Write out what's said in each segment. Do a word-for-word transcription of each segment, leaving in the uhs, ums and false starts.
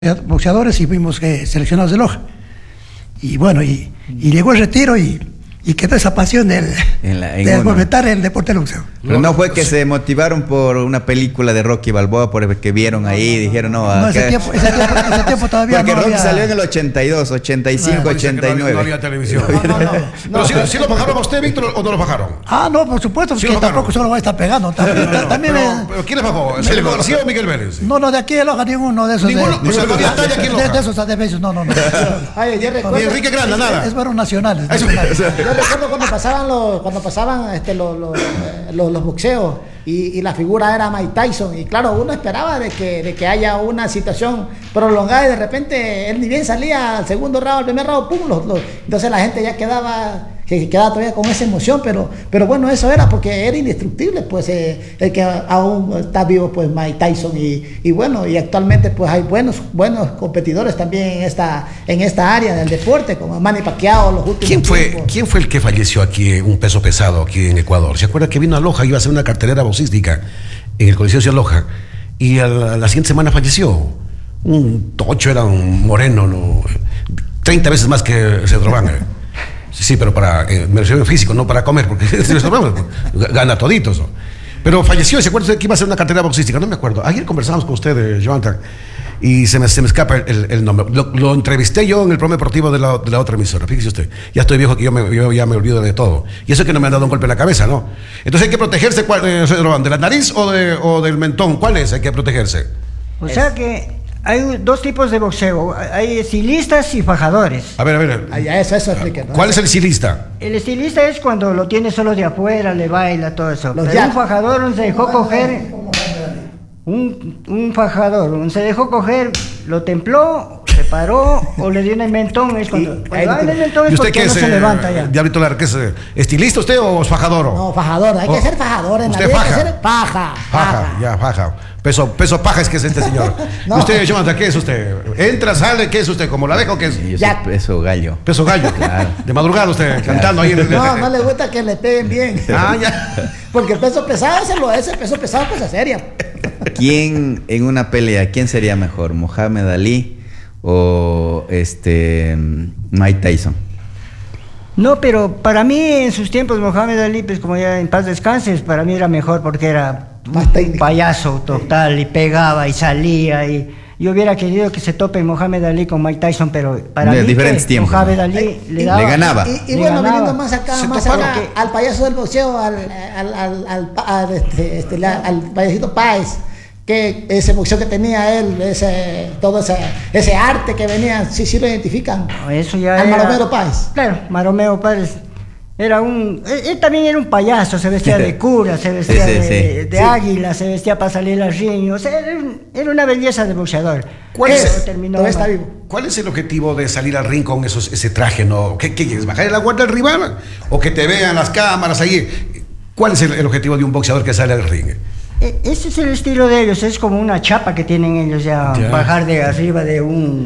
boxeadores y fuimos eh, seleccionados de Loja. Y bueno, y, y llegó el retiro y, y quedó esa pasión del, en la, en de fomentar el deporte del boxeo. Pero no fue que se motivaron por una película de Rocky Balboa, por que vieron ahí y dijeron, no, no ese, tiempo, ese, tiempo, ese tiempo todavía porque no Rocky había... salió en el ochenta y dos, ochenta y cinco, no, ochenta y nueve. No había televisión. No, no, no, no. Pero si, si lo bajaron a usted, Víctor, o no lo bajaron. Ah, no, por supuesto, ¿Sí que tampoco solo va a estar pegando. También, no, no, también pero, me... pero ¿quién le bajó? ¿Celso García o Miguel Vélez? No, no, de aquí de Loja, ninguno de esos. Ninguno, de, o sea, no había talla aquí en Loja. De, de esos adefesios, no, no, no. Ay, yo recuerdo, ni Enrique Granda, nada. Es, es para nacionales. Eso, nacionales. Yo recuerdo cuando pasaban los, cuando pasaban este, los, los, los, los boxeos y, y la figura era Mike Tyson, y claro, uno esperaba de que, de que haya una situación prolongada y de repente él ni bien salía al segundo round, al primer round, pum, los, los, entonces la gente ya quedaba que quedaba todavía con esa emoción, pero, pero bueno, eso era porque era indestructible, pues eh, el que aún está vivo, pues Mike Tyson, y, y bueno, y actualmente pues hay buenos buenos competidores también en esta en esta área del deporte, como Manny Pacquiao, los últimos ¿Quién fue, tiempos. ¿Quién fue el que falleció aquí, un peso pesado aquí en Ecuador? ¿Se acuerda que vino a Loja, iba a hacer una cartelera boxística en el Coliseo de Loja, y a la, a la siguiente semana falleció? Un tocho, era un moreno, ¿no? treinta veces más que Cedrobán. Sí, sí, pero para, eh, me refiero en físico, no para comer, porque gana toditos, ¿no? Pero falleció, ¿se acuerda que iba a hacer una cartera boxística? No me acuerdo. Ayer conversamos con usted, eh, Jonathan, y se me, se me escapa el, el nombre. Lo, lo entrevisté yo en el programa deportivo de la, de la otra emisora, fíjese usted. Ya estoy viejo que yo, me, yo ya me olvido de todo. Y eso es que no me han dado un golpe en la cabeza, ¿no? Entonces hay que protegerse, ¿cuál, eh, ¿de la nariz o, de, o del mentón? ¿Cuál es? Hay que protegerse. O sea que hay dos tipos de boxeo, hay estilistas y fajadores. A ver, a ver. Ay, eso, eso explica, ¿no? ¿Cuál es el estilista? El estilista es cuando lo tiene solo de afuera, le baila, todo eso. Los Pero ya. un fajador se dejó coger, un, un fajador un se dejó coger, lo templó, se paró o le dio en el mentón. Es cuando, Y- cuando va en el mentón ¿Y es usted porque qué no es? se eh, levanta ya. Diablito Lara, ¿qué es? eh, ¿Estilista usted o es fajador? No, fajador, hay Oh. que ser fajador en la ¿Usted vida, hay que faja? ser paja, Faja, ya, faja. Peso, peso paja es que es este señor. No. ¿Y usted, Jonathan, qué es usted? ¿Entra, sale? ¿Qué es usted? ¿Como la abeja o qué es? Yo soy Ya. peso gallo. Peso gallo. Claro. De madrugada usted, cantando ahí en el... No, no le gusta que le peguen bien. Ah, ya. Porque el peso pesado, ese, lo, ese peso pesado, cosa seria. ¿Quién en una pelea, quién sería mejor? ¿Mohamed Ali o este Mike Tyson? No, pero para mí en sus tiempos Mohamed Ali, pues como ya en paz descanses, para mí era mejor porque era Más un técnico. payaso total y pegaba y salía, y yo hubiera querido que se tope Mohamed Ali con Mike Tyson, pero para De mí diferentes que tiempos, Mohamed ¿no? Ali le, Y- daba, le ganaba. Y, y le bueno, ganaba. viniendo más acá, Se más toparon. acá, al payaso del boxeo, al, al, al, al, pa- al, este, este, la- al payasito Páez, que ese boxeo que tenía él, ese, todo ese, ese arte que venía, sí, sí lo identifican. Eso ya Al era- Maromero Páez. Claro, Maromero Páez. Era un, él, él también era un payaso, se vestía de cura, se vestía Sí, sí, de, sí. de Sí. águila, se vestía para salir al ring, o sea, era, un- era una belleza de boxeador. ¿Cuál Pero es? terminó Todavía está mal. vivo. ¿Cuál es el objetivo de salir al ring con esos, ese traje? ¿No? ¿Qué, qué quieres? ¿Bajar la guardia al rival? ¿O que te vean las cámaras ahí? ¿Cuál es el, el objetivo de un boxeador que sale al ring? E- Ese es el estilo de ellos, es como una chapa que tienen ellos ya, Ya. bajar de arriba de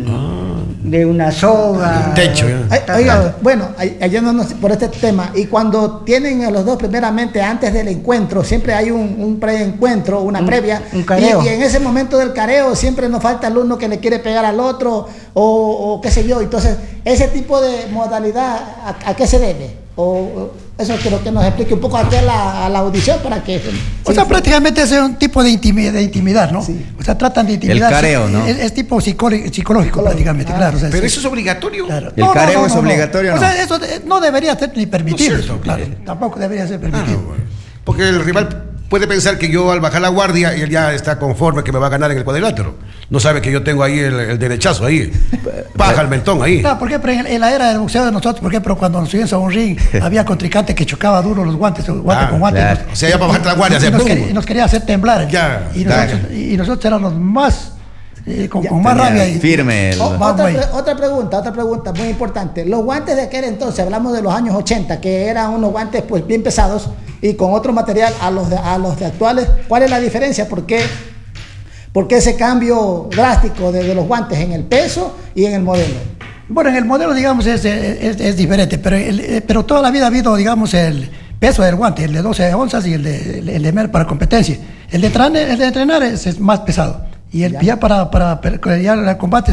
un de una soga. Un techo, ya. Ay, Está oiga, claro. bueno, ay- yéndonos por este tema, y cuando tienen a los dos primeramente antes del encuentro, siempre hay un, un preencuentro, una Un- previa, un careo. Y, y en ese momento del careo siempre nos falta el uno que le quiere pegar al otro, o, o qué sé yo, entonces, ese tipo de modalidad, ¿a, a qué se debe? O, o eso quiero que nos explique un poco aquí a la, a la audición para que... O sea, prácticamente es un tipo de intimidad, de intimidad, ¿no? Sí. O sea, tratan de intimidar. careo, ¿no? Es, es tipo psicólogo, psicológico, prácticamente, Ah. claro. O sea, ¿Pero sí. eso es obligatorio? Claro. ¿El careo es obligatorio o O no? sea, eso de- no debería ser ni permitido, No es eso, cierto. claro. Tampoco debería ser Ah, permitido. bueno. Porque el rival puede pensar que yo al bajar la guardia, él ya está conforme que me va a ganar en el cuadrilátero. No sabe que yo tengo ahí el, el derechazo ahí. Baja el mentón ahí. Claro, por ejemplo, en, en la era del boxeo de nosotros, por ejemplo, cuando nos subimos a un ring, había contrincante que chocaba duro los guantes, guante Ah, con guante. claro. y nos- O sea, ya para bajarte la guardia, y hacía nos, pum. quería, y nos quería hacer temblar. Ya, y, ya, nosotros, y nosotros éramos los más, eh, con, Ya, con más tenía rabia. Y, firme el- O- Vamos otra, ahí. pre- otra pregunta, otra pregunta muy importante. Los guantes de aquel entonces, hablamos de los años ochenta, que eran unos guantes pues bien pesados y con otro material a los de, a los de actuales. ¿Cuál es la diferencia? ¿Por qué, por qué ese cambio drástico de, de los guantes en el peso y en el modelo? Bueno, en el modelo, digamos, es, es, es diferente, pero, el- eh, pero toda la vida ha habido, digamos, el peso del guante, el de doce onzas y el de, el de mer para competencia. El de entrenar, el de entrenar es, es más pesado. Y el, ya. ya para, para, para ya el combate